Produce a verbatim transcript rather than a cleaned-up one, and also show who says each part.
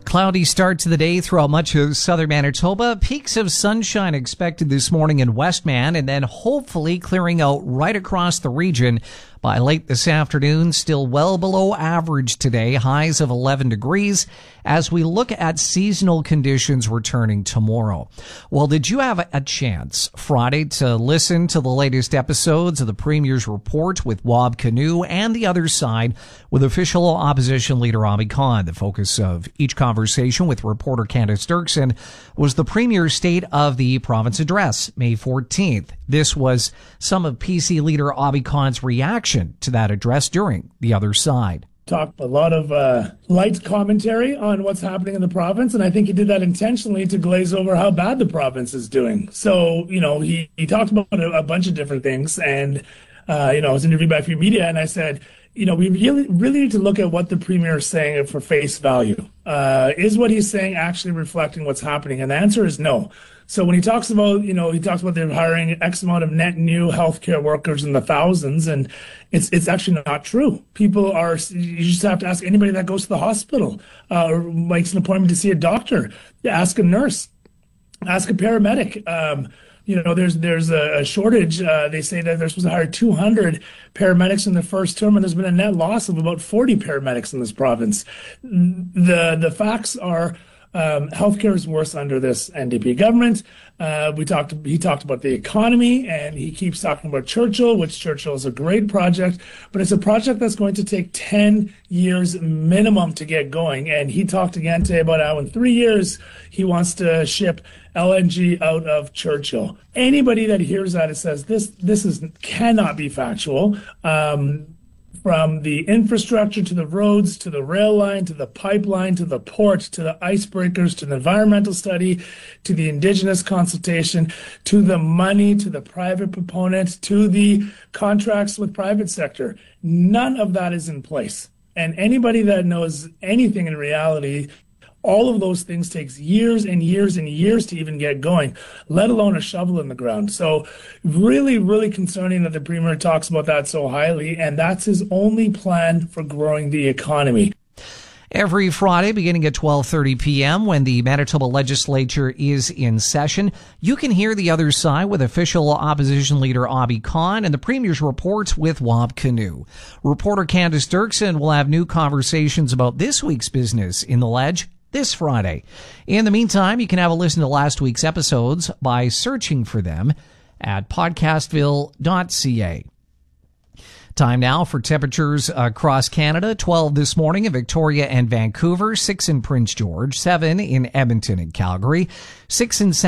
Speaker 1: Cloudy start to the day throughout much of southern Manitoba. Peaks of sunshine expected this morning in Westman, and then hopefully clearing out right across the region by late this afternoon. Still well below average today, highs of eleven degrees as we look at seasonal conditions returning tomorrow. Well, did you have a chance Friday to listen to the latest episodes of the Premier's Report with Wab Kinew and The Other Side with official opposition leader Ami Khan? The focus of each conversation with reporter Candace Dirksen was the Premier's State of the Province address, May fourteenth. This was some of P C leader Ami Khan's reaction to that address during The Other Side.
Speaker 2: Talked a lot of uh, light commentary on what's happening in the province, and I think he did that intentionally to glaze over how bad the province is doing. So, you know, he, he talked about a, a bunch of different things, and, uh, you know, I was interviewed by a few media, and I said, you know, we really, really need to look at what the Premier is saying for face value. Uh, is what he's saying actually reflecting what's happening? And the answer is no. So when he talks about, you know, he talks about they're hiring X amount of net new healthcare workers in the thousands, and it's it's actually not true. People are, you just have to ask anybody that goes to the hospital uh, or makes an appointment to see a doctor. Ask a nurse, ask a paramedic. Um, you know, there's there's a, a shortage. Uh, they say that they're supposed to hire two hundred paramedics in the first term, and there's been a net loss of about forty paramedics in this province. The the facts are, Um, healthcare is worse under this N D P government. Uh, we talked. He talked about the economy, and he keeps talking about Churchill, which Churchill is a great project, but it's a project that's going to take ten years minimum to get going. And he talked again today about how in three years he wants to ship L N G out of Churchill. Anybody that hears that and says this, this is cannot be factual. Um, From the infrastructure to the roads, to the rail line, to the pipeline, to the port, to the icebreakers, to the environmental study, to the Indigenous consultation, to the money, to the private proponent, to the contracts with private sector. None of that is in place. And anybody that knows anything in reality, all of those things takes years and years and years to even get going, let alone a shovel in the ground. So really, really concerning that the Premier talks about that so highly, and that's his only plan for growing the economy.
Speaker 1: Every Friday, beginning at twelve thirty p.m., when the Manitoba Legislature is in session, you can hear The Other Side with official opposition leader Ami Khan and the Premier's Reports with Wab Kinew. Reporter Candace Dirksen will have new conversations about this week's business in the Ledge this Friday. In the meantime, you can have a listen to last week's episodes by searching for them at podcastville dot c a. Time now for temperatures across Canada. twelve this morning in Victoria and Vancouver, six in Prince George, seven in Edmonton and Calgary, six in